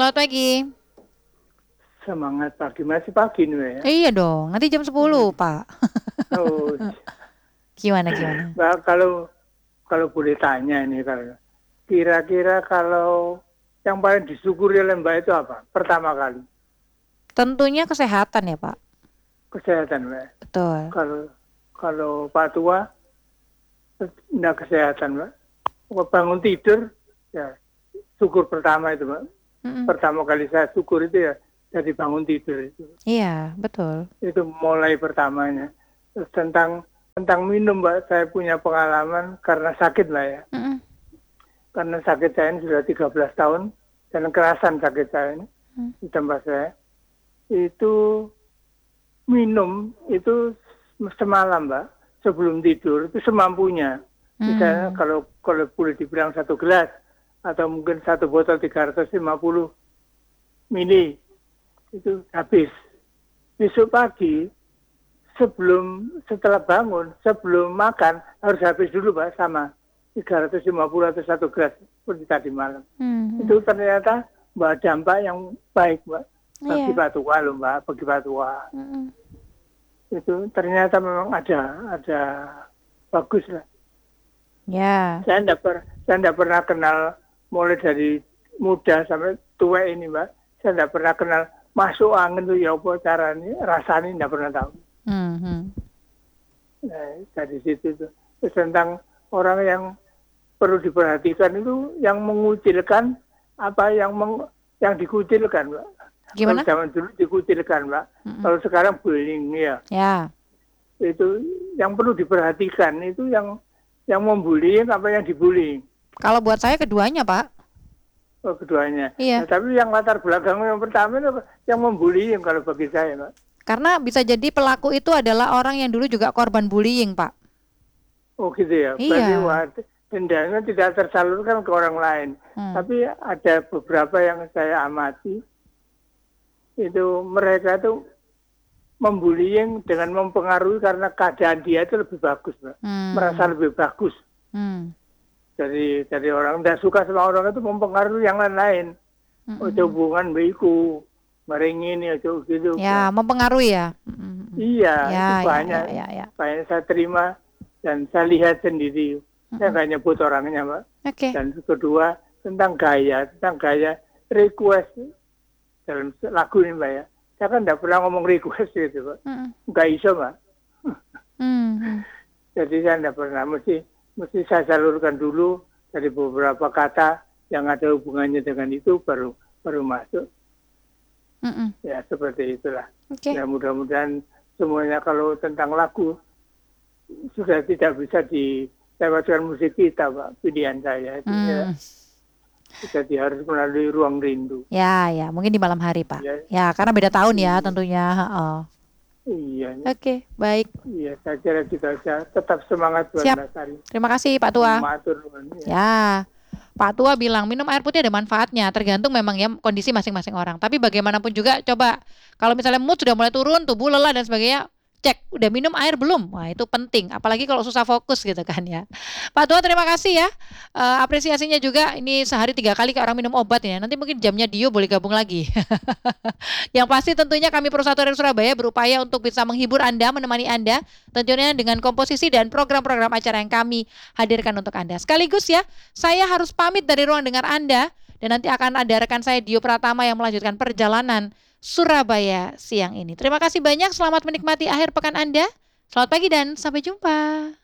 Selamat pagi. Semangat pagi, masih pagi nih ya. Iya dong, nanti jam 10, Pak. Oh, Gimana? Mbak, kalau boleh tanya ini, kalau kira-kira kalau yang paling disyukuri oleh Mbak itu apa? Pertama kali Tentunya kesehatan ya, Pak. kesehatan, Mbak. Betul. Kalau kalau Pak Tua, enggak kesehatan, Mbak. Bangun tidur, ya syukur pertama itu, Mbak. Mm-mm. Pertama kali saya syukur itu ya dari bangun tidur itu. Iya, betul. Itu mulai pertamanya. Terus tentang minum, Mbak, saya punya pengalaman karena sakit, Mbak ya. Mm-mm. Karena sakit saya ini sudah 13 tahun dan kerasan sakit saya ini di tempat saya. Itu minum itu semalam, Mbak, sebelum tidur itu semampunya. Misalnya kalau boleh dibilang 1 gelas atau mungkin 1 botol 350 mili itu habis. Besok pagi setelah bangun, sebelum makan harus habis dulu, Mbak, sama 350 atau 1 gelas seperti tadi malam. Itu ternyata Mbak dampak yang baik, Mbak, bagi Pak Tua loh, Mbak, bagi Pak Tua. Itu ternyata memang ada bagus lah. Ya. Saya tidak pernah kenal mulai dari muda sampai tua ini, Mbak. Saya tidak pernah kenal masuk angin tuh ya apa caranya, rasanya tidak pernah tahu. Nah, dari situ tuh. Terus tentang orang yang perlu diperhatikan itu yang mengucilkan apa yang dikucilkan, Mbak. Gimana? Kalau zaman dulu dikucilkan, Mbak. Kalau sekarang bullying ya. Ya. Itu yang perlu diperhatikan itu yang membullying apa yang dibullying. Kalau buat saya keduanya, Pak. Oh, keduanya. Iya. Nah, tapi yang latar belakang yang pertama itu yang membullying kalau bagi saya, Mbak. Karena bisa jadi pelaku itu adalah orang yang dulu juga korban bullying, Pak. Oh gitu ya. Iya. Berarti dendanya tidak tersalurkan ke orang lain. Tapi ada beberapa yang saya amati itu mereka itu membullying dengan mempengaruhi karena keadaan dia itu lebih bagus, Mbak. Merasa lebih bagus. Dari orang tidak suka sama orang itu mempengaruhi yang lain-lain. Ojo hubungan begitu, merengin ya gitu. Ya, mempengaruhi ya. Iya, Ya, itu banyak. ya. Banyak saya terima dan saya lihat sendiri. Saya nggak nyebut orangnya, Mbak. Oke. Dan kedua tentang gaya request dalam lagu ini, Mbak ya. Saya kan tidak pernah ngomong request gitu, Pak. Nggak iso, Mbak. Jadi saya tidak pernah. Mesti saya salurkan dulu dari beberapa kata yang ada hubungannya dengan itu baru masuk. Ya seperti itulah. Okay. Ya mudah-mudahan semuanya kalau tentang lagu sudah tidak bisa dilewatkan musik kita, Pak. Pilihan saya itu ya. Jadi harus melalui ruang rindu. Ya, mungkin di malam hari, Pak. Ya, karena beda tahun ya tentunya. Iya. Oke, baik. Iya, saya kira kita saja tetap semangat buat Lestari. Terima kasih, Pak Tua. Ya. Pak Tua bilang minum air putih ada manfaatnya, tergantung memang ya kondisi masing-masing orang. Tapi bagaimanapun juga coba kalau misalnya mood sudah mulai turun, tubuh lelah dan sebagainya, cek udah minum air belum? Wah, itu penting, apalagi kalau susah fokus gitu kan ya. Pak Tua terima kasih ya. Apresiasinya juga ini sehari 3 kali kayak orang minum obat ya. Nanti mungkin jamnya Dio boleh gabung lagi. Yang pasti tentunya kami Persatuan Surabaya berupaya untuk bisa menghibur Anda, menemani Anda tentunya dengan komposisi dan program-program acara yang kami hadirkan untuk Anda. Sekaligus ya, saya harus pamit dari ruang dengar Anda dan nanti akan ada rekan saya Dio Pratama yang melanjutkan perjalanan Surabaya siang ini. Terima kasih banyak, selamat menikmati akhir pekan Anda. Selamat pagi dan sampai jumpa.